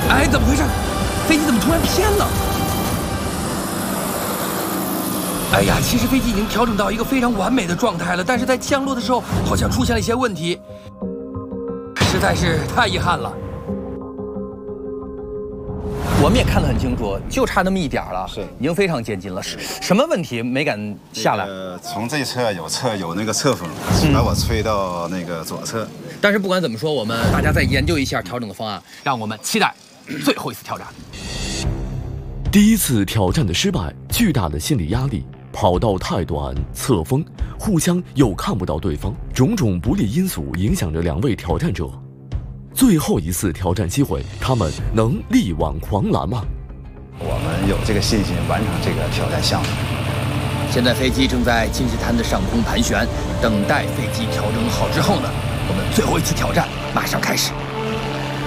哎，怎么回事？飞机怎么突然偏了？哎呀，其实飞机已经调整到一个非常完美的状态了，但是在降落的时候好像出现了一些问题，实在是太遗憾了。我们也看得很清楚，就差那么一点了， 是已经非常接近了。什么问题没敢下来？ 从这侧有那个侧风，把我吹到那个左侧。 但是不管怎么说，我们大家再研究一下调整的方案，让我们期待最后一次挑战。 第一次挑战的失败，巨大的心理压力，跑道太短，侧风，互相又看不到对方，种种不利因素影响着两位挑战者。最后一次挑战机会，他们能力挽狂澜吗？ 我们有这个信心完成这个挑战项目。 现在飞机正在金石滩的上空盘旋，等待飞机调整好之后呢，我们最后一次挑战马上开始。